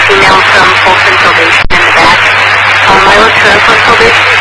female from Folsom Probation in the back. I looked her up on probation